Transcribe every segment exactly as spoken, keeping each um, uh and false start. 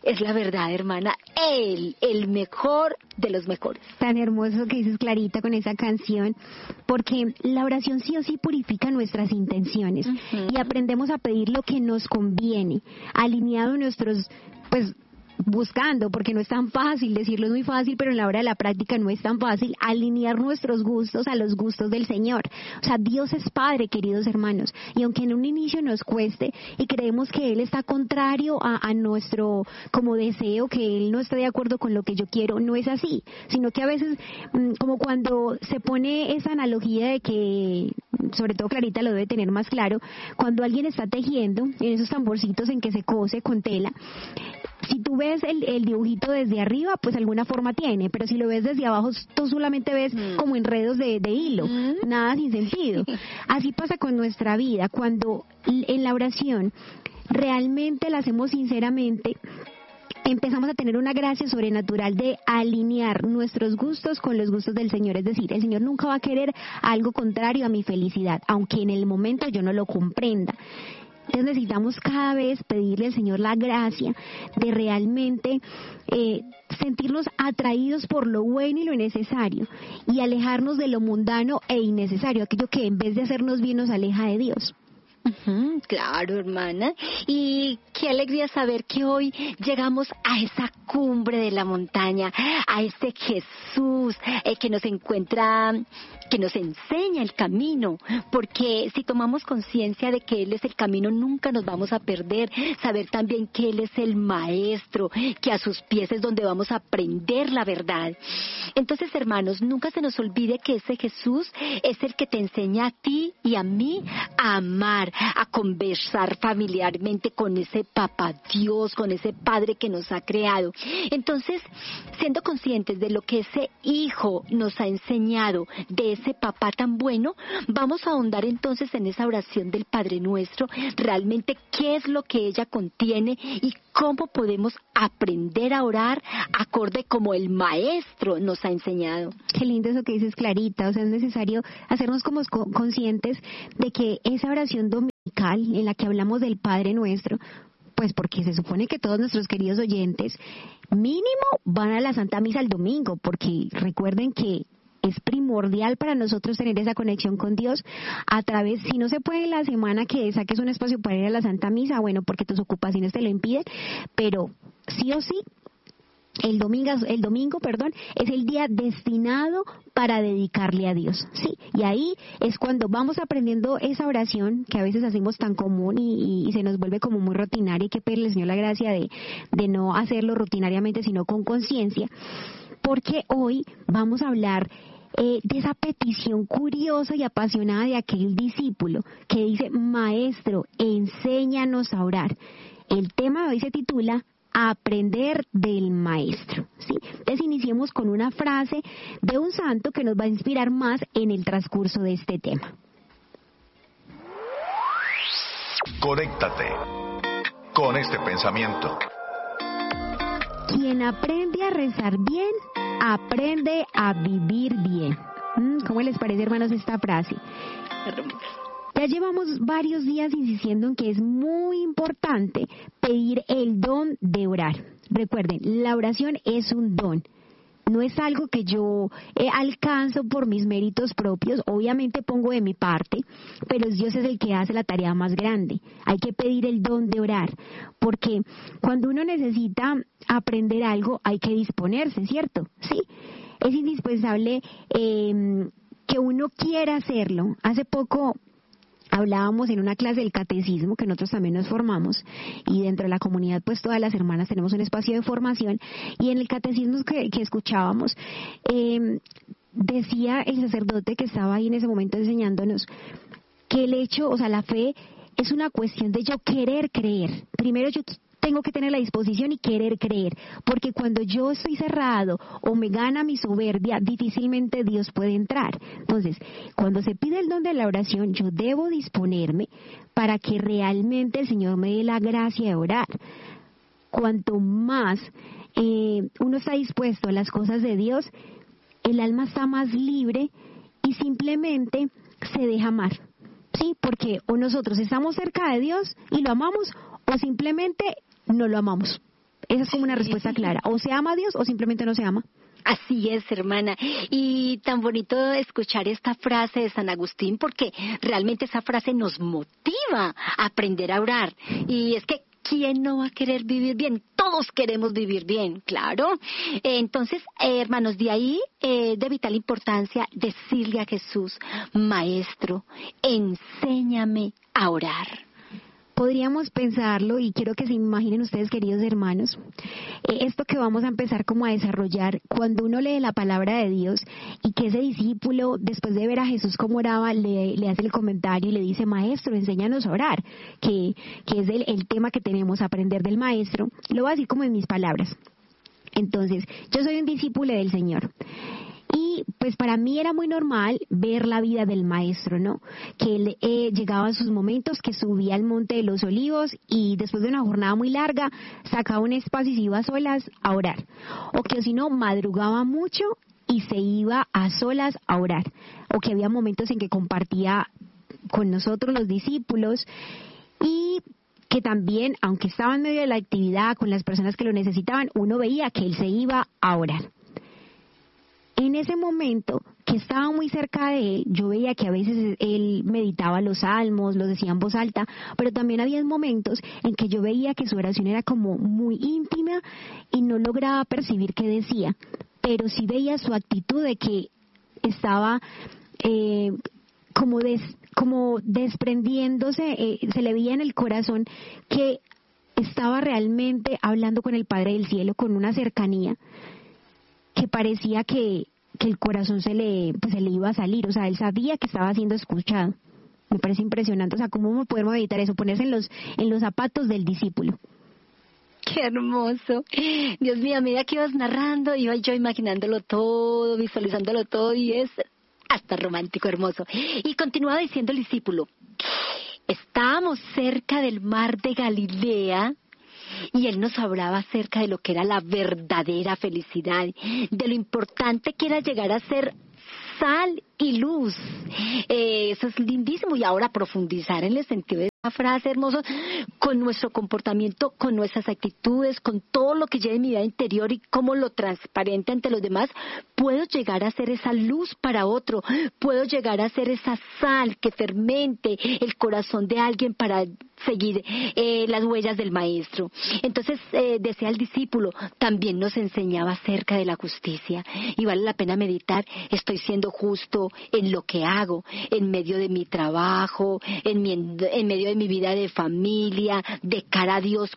es la verdad, hermana, Él, el mejor de los mejores. Tan hermoso que dices, Clarita, con esa canción, porque la oración sí o sí purifica nuestras intenciones, uh-huh. y aprendemos a pedir lo que nos conviene, alineado nuestros, pues, buscando, porque no es tan fácil, decirlo es muy fácil, pero en la hora de la práctica no es tan fácil, alinear nuestros gustos a los gustos del Señor. O sea, Dios es Padre, queridos hermanos, y aunque en un inicio nos cueste y creemos que Él está contrario a, a nuestro como deseo, que Él no está de acuerdo con lo que yo quiero, no es así, sino que a veces, como cuando se pone esa analogía de que, sobre todo Clarita lo debe tener más claro, cuando alguien está tejiendo en esos tamborcitos en que se cose con tela, si tú ves el, el dibujito desde arriba, pues alguna forma tiene, pero si lo ves desde abajo, tú solamente ves mm. como enredos de, de hilo, mm. nada sin sentido. Así pasa con nuestra vida, cuando en la oración realmente la hacemos sinceramente, empezamos a tener una gracia sobrenatural de alinear nuestros gustos con los gustos del Señor. Es decir, el Señor nunca va a querer algo contrario a mi felicidad, aunque en el momento yo no lo comprenda. Entonces necesitamos cada vez pedirle al Señor la gracia de realmente eh, sentirnos atraídos por lo bueno y lo necesario y alejarnos de lo mundano e innecesario, aquello que en vez de hacernos bien nos aleja de Dios. Uh-huh, claro, hermana. Y qué alegría saber que hoy llegamos a esa cumbre de la montaña, a este Jesús eh, que nos encuentra, que nos enseña el camino, porque si tomamos conciencia de que Él es el camino, nunca nos vamos a perder. Saber también que Él es el Maestro, que a sus pies es donde vamos a aprender la verdad. Entonces, hermanos, nunca se nos olvide que ese Jesús es el que te enseña a ti y a mí a amar, a conversar familiarmente con ese papá Dios, con ese Padre que nos ha creado. Entonces, siendo conscientes de lo que ese Hijo nos ha enseñado, de ese papá tan bueno, vamos a ahondar entonces en esa oración del Padre Nuestro, realmente qué es lo que ella contiene y cómo podemos aprender a orar acorde como el Maestro nos ha enseñado. Qué lindo eso que dices, Clarita. O sea, es necesario hacernos como conscientes de que esa oración dominical en la que hablamos del Padre Nuestro, pues porque se supone que todos nuestros queridos oyentes mínimo van a la Santa Misa el domingo, porque recuerden que es primordial para nosotros tener esa conexión con Dios a través, si no se puede en la semana que saques un espacio para ir a la Santa Misa, bueno, porque tus ocupaciones te lo impiden, pero sí o sí, el domingo, el domingo, perdón, es el día destinado para dedicarle a Dios, sí, y ahí es cuando vamos aprendiendo esa oración que a veces hacemos tan común y, y, y se nos vuelve como muy rutinaria, y que pedirle al Señor la gracia de, de no hacerlo rutinariamente, sino con conciencia, porque hoy vamos a hablar Eh, de esa petición curiosa y apasionada de aquel discípulo que dice: Maestro, enséñanos a orar. El tema de hoy se titula Aprender del Maestro, ¿sí? Entonces iniciemos con una frase de un santo que nos va a inspirar más en el transcurso de este tema. Conéctate con este pensamiento. Quien aprende a rezar bien, aprende a vivir bien. ¿Cómo les parece, hermanos, esta frase? Ya llevamos varios días insistiendo en que es muy importante pedir el don de orar. Recuerden, la oración es un don. No es algo que yo eh, alcanzo por mis méritos propios. Obviamente pongo de mi parte, pero Dios es el que hace la tarea más grande. Hay que pedir el don de orar, porque cuando uno necesita aprender algo hay que disponerse, ¿cierto? Sí, es indispensable eh, que uno quiera hacerlo. Hace poco hablábamos en una clase del catecismo, que nosotros también nos formamos, y dentro de la comunidad pues todas las hermanas tenemos un espacio de formación, y en el catecismo que, que escuchábamos eh, decía el sacerdote que estaba ahí en ese momento enseñándonos que el hecho, o sea, la fe es una cuestión de yo querer creer. Primero yo tengo que tener la disposición y querer creer, porque cuando yo estoy cerrado o me gana mi soberbia, difícilmente Dios puede entrar. Entonces, cuando se pide el don de la oración, yo debo disponerme para que realmente el Señor me dé la gracia de orar. Cuanto más eh, uno está dispuesto a las cosas de Dios, el alma está más libre y simplemente se deja amar. Sí, porque o nosotros estamos cerca de Dios y lo amamos, o simplemente no lo amamos. Esa es como una respuesta clara. O se ama a Dios o simplemente no se ama. Así es, hermana. Y tan bonito escuchar esta frase de San Agustín, porque realmente esa frase nos motiva a aprender a orar. Y es que, ¿quién no va a querer vivir bien? Todos queremos vivir bien, claro. Eh, entonces, eh, hermanos, de ahí eh, de vital importancia decirle a Jesús: Maestro, enséñame a orar. Podríamos pensarlo, y quiero que se imaginen ustedes, queridos hermanos, eh, esto que vamos a empezar como a desarrollar, cuando uno lee la palabra de Dios y que ese discípulo, después de ver a Jesús cómo oraba, le, le hace el comentario y le dice: Maestro, enséñanos a orar, que, que es el, el tema que tenemos, aprender del Maestro. Lo voy a decir como en mis palabras. Entonces, yo soy un discípulo del Señor. Y pues para mí era muy normal ver la vida del Maestro, ¿no? Que él eh, llegaba a sus momentos, que subía al Monte de los Olivos y después de una jornada muy larga sacaba un espacio y se iba a solas a orar. O que si no, madrugaba mucho y se iba a solas a orar. O que había momentos en que compartía con nosotros los discípulos y que también, aunque estaba en medio de la actividad con las personas que lo necesitaban, uno veía que él se iba a orar. En ese momento que estaba muy cerca de él, yo veía que a veces él meditaba los salmos, los decía en voz alta, pero también había momentos en que yo veía que su oración era como muy íntima y no lograba percibir qué decía, pero sí veía su actitud de que estaba eh, como, des, como desprendiéndose, eh, se le veía en el corazón que estaba realmente hablando con el Padre del Cielo, con una cercanía que parecía que, que el corazón se le, pues se le iba a salir, o sea, él sabía que estaba siendo escuchado. Me parece impresionante, o sea, cómo podemos meditar eso, ponerse en los, en los zapatos del discípulo. ¡Qué hermoso! Dios mío, a medida que ibas narrando, iba yo imaginándolo todo, visualizándolo todo, y es hasta romántico, hermoso. Y continuaba diciendo el discípulo: estábamos cerca del mar de Galilea, y él nos hablaba acerca de lo que era la verdadera felicidad, de lo importante que era llegar a ser sal y luz. Eh, eso es lindísimo. Y ahora profundizar en el sentido de esa frase hermosa, con nuestro comportamiento, con nuestras actitudes, con todo lo que lleva en mi vida interior y cómo lo transparente ante los demás, puedo llegar a ser esa luz para otro, puedo llegar a ser esa sal que fermente el corazón de alguien para seguir eh, las huellas del Maestro. Entonces, eh, decía el discípulo, también nos enseñaba acerca de la justicia, y vale la pena meditar: estoy siendo justo en lo que hago, en medio de mi trabajo, en, mi, en medio de mi vida de familia, de cara a Dios.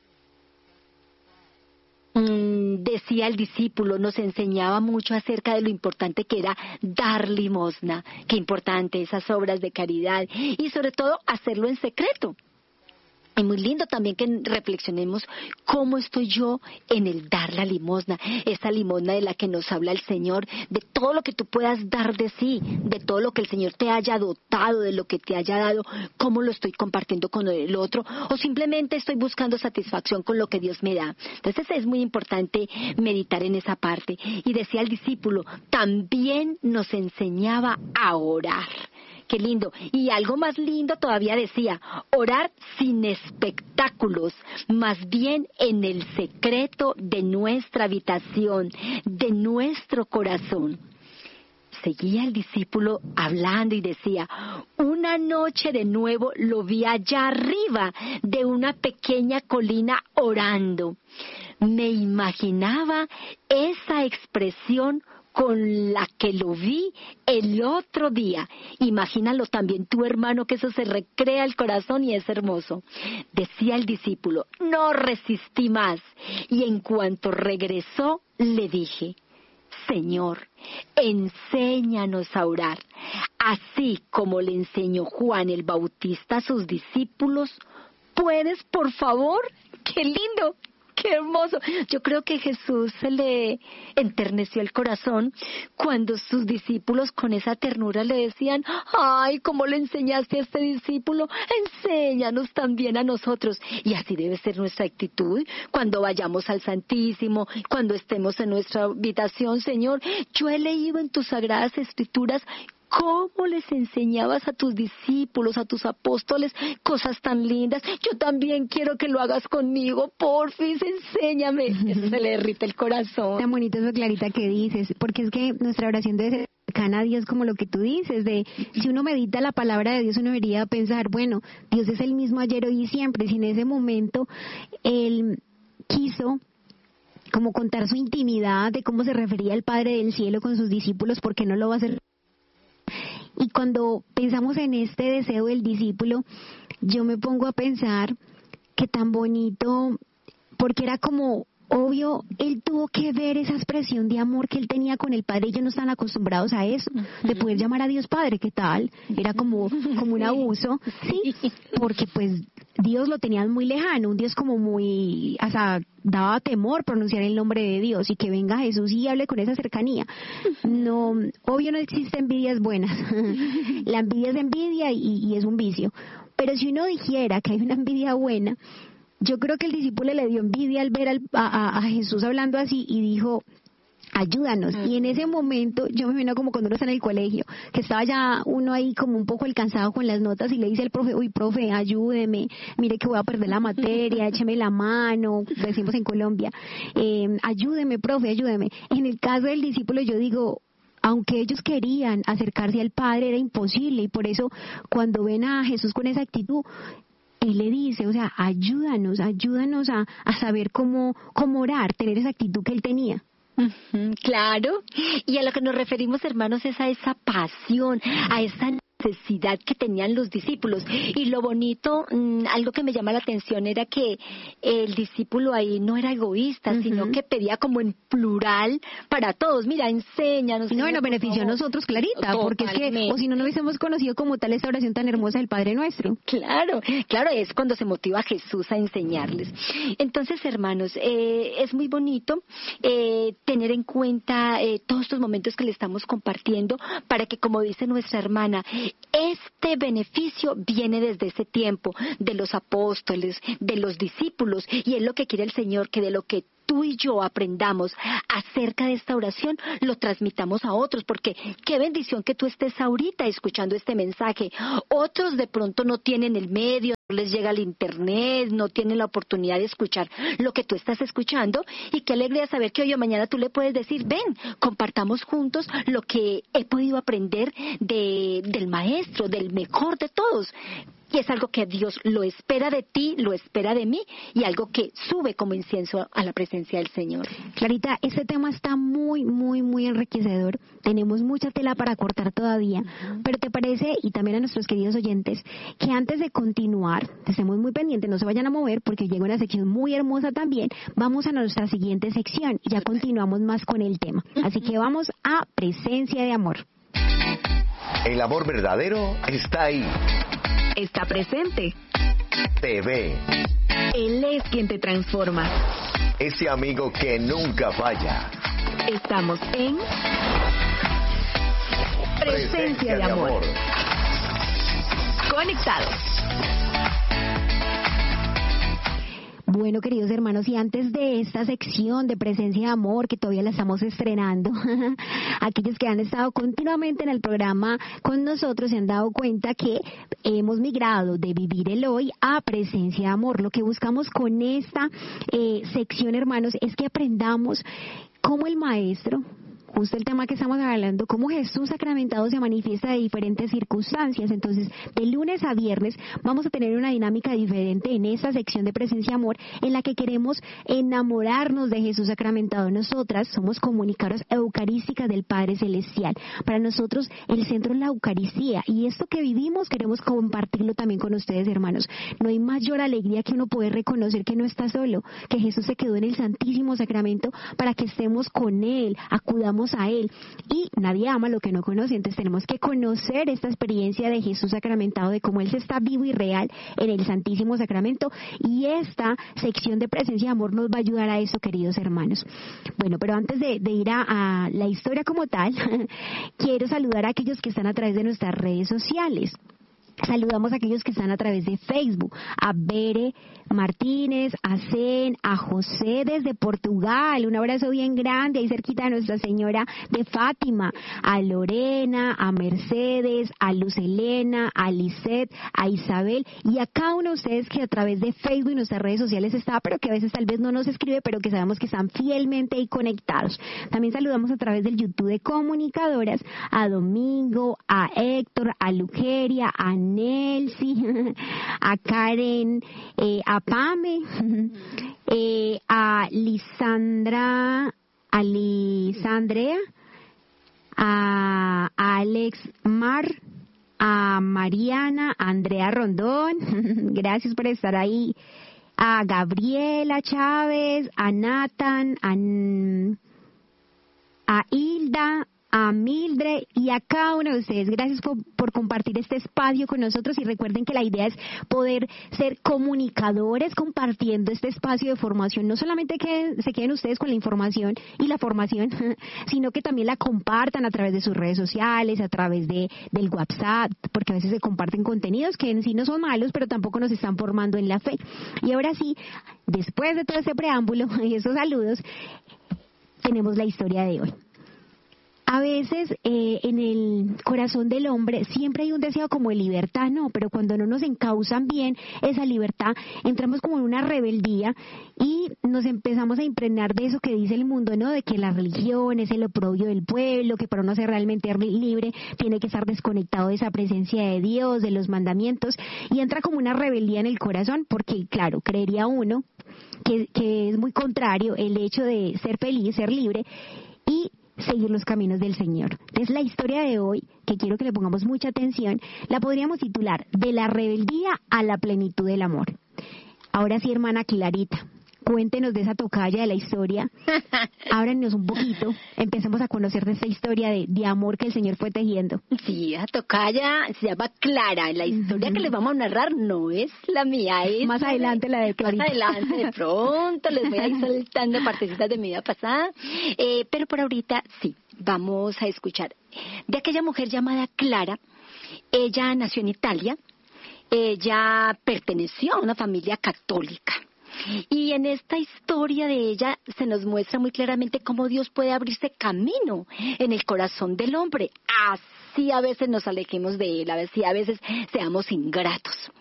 Mm, decía el discípulo, nos enseñaba mucho acerca de lo importante que era dar limosna, qué importante esas obras de caridad, y sobre todo hacerlo en secreto. Es muy lindo también que reflexionemos cómo estoy yo en el dar la limosna, esa limosna de la que nos habla el Señor, de todo lo que tú puedas dar de sí, de todo lo que el Señor te haya dotado, de lo que te haya dado, cómo lo estoy compartiendo con el otro, o simplemente estoy buscando satisfacción con lo que Dios me da. Entonces es muy importante meditar en esa parte. Y decía el discípulo, también nos enseñaba a orar. Qué lindo. Y algo más lindo todavía decía: orar sin espectáculos, más bien en el secreto de nuestra habitación, de nuestro corazón. Seguía el discípulo hablando y decía: una noche de nuevo lo vi allá arriba de una pequeña colina orando. Me imaginaba esa expresión con la que lo vi el otro día. Imagínalo también tú, hermano, que eso se recrea el corazón y es hermoso. Decía el discípulo, no resistí más, y en cuanto regresó le dije: Señor, enséñanos a orar, así como le enseñó Juan el Bautista a sus discípulos. ¿Puedes, por favor? ¡Qué lindo! ¡Qué hermoso! Yo creo que Jesús se le enterneció el corazón cuando sus discípulos con esa ternura le decían: ¡ay, cómo le enseñaste a este discípulo! ¡Enséñanos también a nosotros! Y así debe ser nuestra actitud cuando vayamos al Santísimo, cuando estemos en nuestra habitación. Señor, yo he leído en tus sagradas escrituras cómo les enseñabas a tus discípulos, a tus apóstoles, cosas tan lindas. Yo también quiero que lo hagas conmigo, porfis, enséñame. Eso se le derrite el corazón. Tan bonito eso, Clarita, que dices, porque es que nuestra oración debe ser cercana a Dios, como lo que tú dices, de si uno medita la palabra de Dios, uno debería pensar, bueno, Dios es el mismo ayer, hoy y siempre. Si en ese momento Él quiso como contar su intimidad de cómo se refería el Padre del Cielo con sus discípulos, ¿por qué no lo va a hacer? Y cuando pensamos en este deseo del discípulo, yo me pongo a pensar que tan bonito, porque era como obvio, él tuvo que ver esa expresión de amor que él tenía con el Padre. Ellos no están acostumbrados a eso, de poder llamar a Dios Padre. ¿Qué tal? Era como, como un abuso, ¿sí? Porque pues Dios lo tenían muy lejano, un Dios como muy, o sea, daba temor pronunciar el nombre de Dios, y que venga Jesús y hable con esa cercanía. No, obvio no existen envidias buenas. La envidia es envidia y, y es un vicio. Pero si uno dijera que hay una envidia buena, yo creo que el discípulo le dio envidia al ver al, a, a Jesús hablando así y dijo, ayúdanos. Y en ese momento yo me imagino como cuando uno está en el colegio, que estaba ya uno ahí como un poco alcanzado con las notas y le dice al profe, uy, profe, ayúdeme, mire que voy a perder la materia, écheme la mano, decimos en Colombia, eh, ayúdeme, profe, ayúdeme. En el caso del discípulo yo digo, aunque ellos querían acercarse al Padre, era imposible, y por eso cuando ven a Jesús con esa actitud, Él le dice, o sea, ayúdanos, ayúdanos a, a saber cómo, cómo orar, tener esa actitud que él tenía. Uh-huh, claro, y a lo que nos referimos, hermanos, es a esa pasión, a esa necesidad que tenían los discípulos. Y lo bonito, mmm, algo que me llama la atención era que el discípulo ahí no era egoísta, uh-huh, sino que pedía como en plural para todos. Mira, enséñanos. Y no, y nos benefició a nosotros, Clarita, totalmente, porque es que, o si no, no hubiésemos conocido como tal esta oración tan hermosa del Padre Nuestro. Claro, claro, es cuando se motiva a Jesús a enseñarles. Entonces, hermanos, eh, es muy bonito eh, tener en cuenta eh, todos estos momentos que le estamos compartiendo, para que, como dice nuestra hermana, este beneficio viene desde ese tiempo, de los apóstoles, de los discípulos, y es lo que quiere el Señor, que de lo que tú y yo aprendamos acerca de esta oración, lo transmitamos a otros, porque qué bendición que tú estés ahorita escuchando este mensaje. Otros de pronto no tienen el medio, no les llega el internet, no tienen la oportunidad de escuchar lo que tú estás escuchando, y qué alegría saber que hoy o mañana tú le puedes decir, ven, compartamos juntos lo que he podido aprender de, del maestro, del mejor de todos. Y es algo que Dios lo espera de ti, lo espera de mí, y algo que sube como incienso a la presencia del Señor. Clarita, este tema está muy, muy, muy enriquecedor. Tenemos mucha tela para cortar todavía. Uh-huh. Pero ¿te parece, y también a nuestros queridos oyentes, que antes de continuar, estemos muy pendientes, no se vayan a mover, porque llega una sección muy hermosa también? Vamos a nuestra siguiente sección y ya continuamos más con el tema. Así que vamos a Presencia de Amor. El amor verdadero está ahí. Está presente. Te ve. Él es quien te transforma. Ese amigo que nunca falla. Estamos en Presencia, Presencia de, amor. de amor. Conectados. Bueno, queridos hermanos, y antes de esta sección de Presencia de Amor, que todavía la estamos estrenando, aquellos que han estado continuamente en el programa con nosotros se han dado cuenta que hemos migrado de Vivir el Hoy a Presencia de Amor. Lo que buscamos con esta eh, sección, hermanos, es que aprendamos cómo el Maestro, justo el tema que estamos hablando, cómo Jesús sacramentado se manifiesta de diferentes circunstancias. Entonces, de lunes a viernes vamos a tener una dinámica diferente en esta sección de Presencia Amor, en la que queremos enamorarnos de Jesús sacramentado. Nosotras somos comunicadoras eucarísticas del Padre Celestial. Para nosotros el centro es la Eucaristía, y esto que vivimos queremos compartirlo también con ustedes, hermanos. No hay mayor alegría que uno poder reconocer que no está solo, que Jesús se quedó en el Santísimo Sacramento para que estemos con Él, acudamos a Él, y nadie ama lo que no conoce. Entonces tenemos que conocer esta experiencia de Jesús sacramentado, de cómo Él se está vivo y real en el Santísimo Sacramento, y esta sección de Presencia de Amor nos va a ayudar a eso, queridos hermanos. Bueno, pero antes de, de ir a, a la historia como tal, quiero saludar a aquellos que están a través de nuestras redes sociales. Saludamos a aquellos que están a través de Facebook, a Bere Martínez, a Zen, a José desde Portugal, un abrazo bien grande, ahí cerquita de Nuestra Señora de Fátima, a Lorena, a Mercedes, a Luz Elena, a Lisette, a Isabel y a cada uno de ustedes que a través de Facebook y nuestras redes sociales está, pero que a veces tal vez no nos escribe, pero que sabemos que están fielmente ahí conectados. También saludamos a través del YouTube de Comunicadoras, a Domingo, a Héctor, a Lugeria, a Nelsi, a Karen, eh, a Pame, eh, a Lisandra, a Lisandrea, a, a Alex Mar, a Mariana, a Andrea Rondón, gracias por estar ahí, a Gabriela Chávez, a Nathan, a, a Hilda, a Mildred y a cada uno de ustedes. Gracias por, por compartir este espacio con nosotros y recuerden que la idea es poder ser comunicadores compartiendo este espacio de formación. No solamente que se queden ustedes con la información y la formación, sino que también la compartan a través de sus redes sociales, a través de del WhatsApp, porque a veces se comparten contenidos que en sí no son malos, pero tampoco nos están formando en la fe. Y ahora sí, después de todo este preámbulo y esos saludos, tenemos la historia de hoy. A veces eh, en el corazón del hombre siempre hay un deseo como de libertad, no, pero cuando no nos encausan bien esa libertad, entramos como en una rebeldía y nos empezamos a impregnar de eso que dice el mundo, ¿no? De que la religión es el oprobio del pueblo, que para uno ser realmente libre tiene que estar desconectado de esa presencia de Dios, de los mandamientos, y entra como una rebeldía en el corazón, porque claro, creería uno que, que es muy contrario el hecho de ser feliz, ser libre, y seguir los caminos del Señor. Entonces la historia de hoy, que quiero que le pongamos mucha atención, la podríamos titular De la rebeldía a la plenitud del amor. Ahora sí, hermana Clarita, cuéntenos de esa tocaya de la historia, ábranos un poquito, empecemos a conocer de esta historia de, de amor que el Señor fue tejiendo. Sí, esa tocaya se llama Clara, la historia uh-huh. que les vamos a narrar no es la mía, es más adelante la de Clarita. Más adelante, de pronto, les voy a ir soltando partecitas de mi vida pasada, eh, pero por ahorita sí, vamos a escuchar de aquella mujer llamada Clara. Ella nació en Italia, ella perteneció a una familia católica. Y en esta historia de ella se nos muestra muy claramente cómo Dios puede abrirse camino en el corazón del hombre. Así a veces nos alejemos de él, a veces, a veces seamos ingratos.